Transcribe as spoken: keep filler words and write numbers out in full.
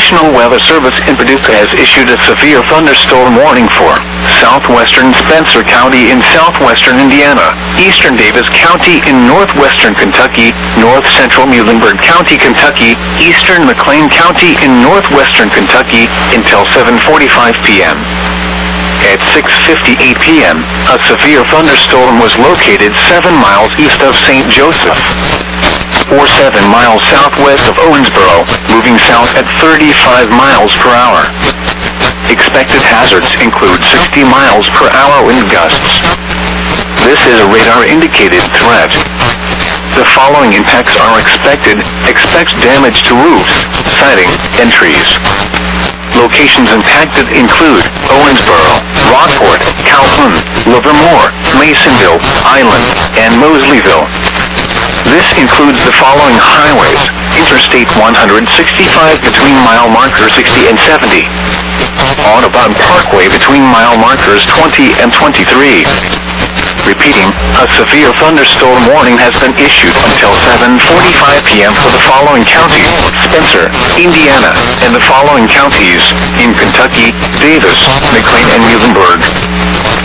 National Weather Service in Paducah has issued a severe thunderstorm warning for southwestern Spencer County in southwestern Indiana, eastern Davis County in northwestern Kentucky, north central Muhlenberg County, Kentucky, eastern McLean County in northwestern Kentucky until seven forty-five p m At six fifty-eight p m, a severe thunderstorm was located seven miles east of Saint Joseph, or seven miles southwest of Owensboro, moving south at thirty-five miles per hour. Expected hazards include sixty miles per hour wind gusts. This is a radar-indicated threat. The following impacts are expected. Expect damage to roofs, siding, and trees. Locations impacted include Owensboro, Rockport, Calhoun, Livermore, Masonville, Island, and Mosleyville. This includes the following highways: Interstate one sixty-five between mile markers sixty and seventy. Audubon Parkway between mile markers twenty and twenty-three. Repeating, a severe thunderstorm warning has been issued until seven forty-five p m for the following counties: Spencer, Indiana, and the following counties in Kentucky: Davis, McLean, and Muhlenberg.